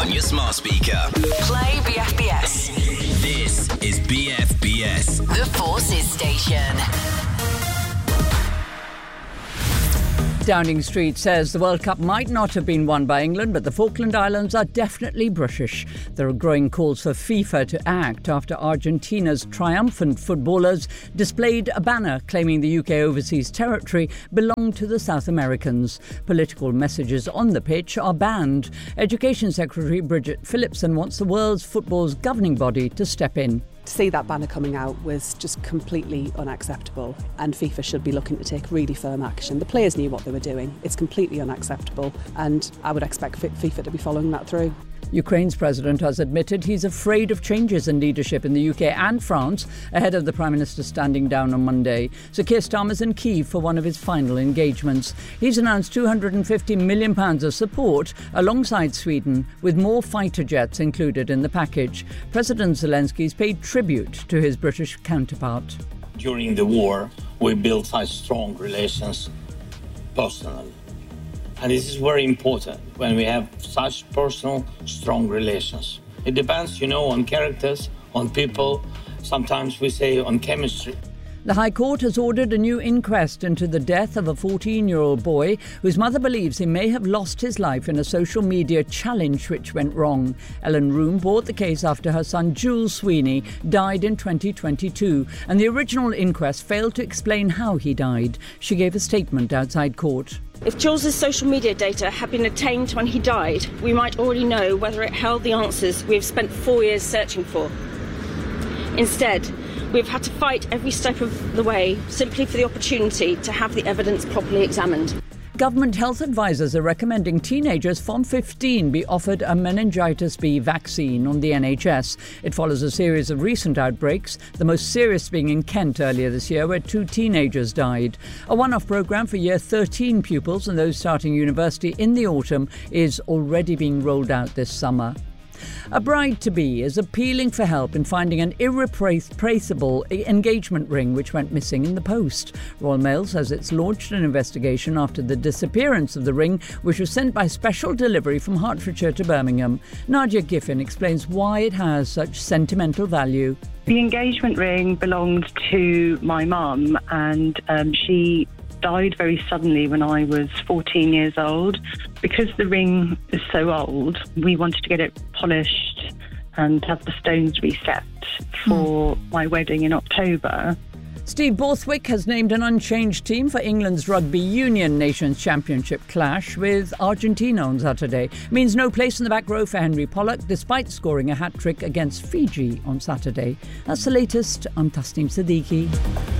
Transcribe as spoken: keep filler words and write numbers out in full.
on your smart speaker. Play B F B S. This is B F B S. The Forces Station. Downing Street says the World Cup might not have been won by England, but the Falkland Islands are definitely British. There are growing calls for FIFA to act after Argentina's triumphant footballers displayed a banner claiming the U K overseas territory belonged to the South Americans. Political messages on the pitch are banned. Education Secretary Bridget Phillipson wants the world's football's governing body to step in. To see that banner coming out was just completely unacceptable, and FIFA should be looking to take really firm action. The players knew what they were doing. It's completely unacceptable, and I would expect FIFA to be following that through. Ukraine's president has admitted he's afraid of changes in leadership in the U K and France ahead of the Prime Minister standing down on Monday. Sir Keir Starmer's in Kyiv for one of his final engagements. He's announced two hundred fifty million pounds of support alongside Sweden, with more fighter jets included in the package. President Zelensky's paid tribute to his British counterpart. During the war, we built such strong relations personally. And this is very important when we have such personal, strong relations. It depends, you know, on characters, on people. Sometimes we say on chemistry. The High Court has ordered a new inquest into the death of a fourteen-year-old boy whose mother believes he may have lost his life in a social media challenge which went wrong. Ellen Room brought the case after her son Jules Sweeney died in twenty twenty-two, and the original inquest failed to explain how he died. She gave a statement outside court. If Jules' social media data had been obtained when he died, we might already know whether it held the answers we have spent four years searching for. Instead, we've had to fight every step of the way simply for the opportunity to have the evidence properly examined. Government health advisors are recommending teenagers from fifteen be offered a meningitis B vaccine on the N H S. It follows a series of recent outbreaks, the most serious being in Kent earlier this year, where two teenagers died. A one-off programme for year thirteen pupils and those starting university in the autumn is already being rolled out this summer. A bride-to-be is appealing for help in finding an irreplaceable engagement ring which went missing in the post. Royal Mail says it's launched an investigation after the disappearance of the ring, which was sent by special delivery from Hertfordshire to Birmingham. Nadia Giffen explains why it has such sentimental value. The engagement ring belonged to my mum, and um, she died very suddenly when I was fourteen years old. Because the ring is so old, we wanted to get it polished and have the stones reset for mm. my wedding in October. Steve Borthwick has named an unchanged team for England's Rugby Union Nations Championship clash with Argentina on Saturday. Means no place in the back row for Henry Pollock, despite scoring a hat-trick against Fiji on Saturday. That's the latest. I'm Tasneem Siddiqui.